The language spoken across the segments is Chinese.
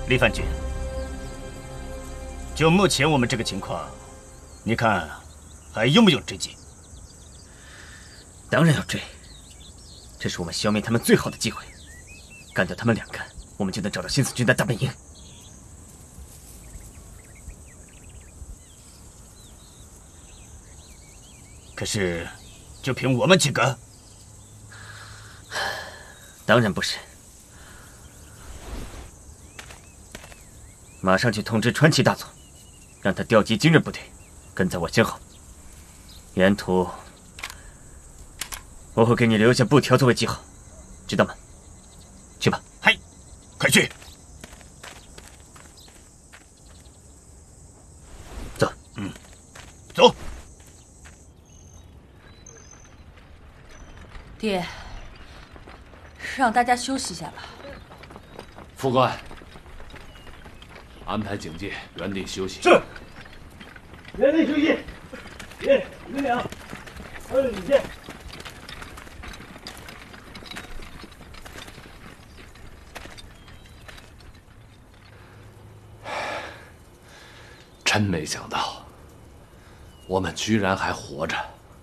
李范军，就目前我们这个情况，你看还用不用追击？ 当然要追，这是我们消灭他们最好的机会。干掉他们2个，我们就能找到新四军的大本营。 可是，就凭我们几个？ 当然不是。马上去通知川崎大佐，让他调集精锐部队，跟在我身后。沿途我会给你留下布条作为记号，知道吗？去吧。 嗨，快去！ 走。 走。 爹，让大家休息一下吧。 副官，安排警戒，原地休息。 是。原地休息。爷，你们俩还有领线。 真没想到，我们居然还活着。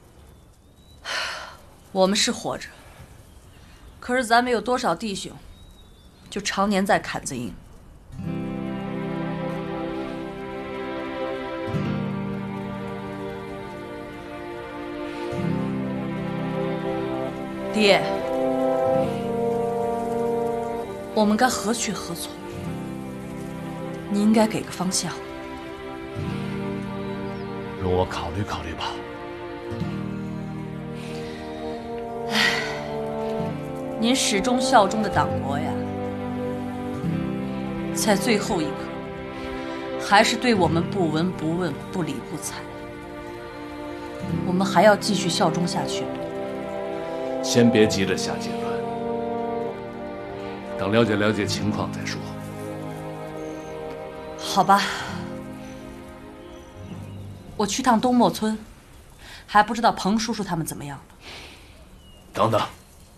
我们是活着，可是咱们有多少弟兄，就常年在坎子营。爹，我们该何去何从？你应该给个方向。 容我考虑考虑吧。 您始终效忠的党国呀，在最后一刻，还是对我们不闻不问、不理不睬。我们还要继续效忠下去吗？ 先别急着下结论，等了解了解情况再说。 好吧，我去趟东莫村，还不知道彭叔叔他们怎么样了。 等等。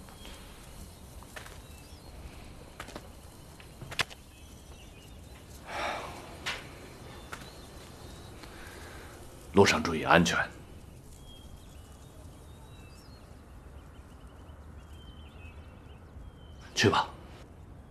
路上注意安全。去吧。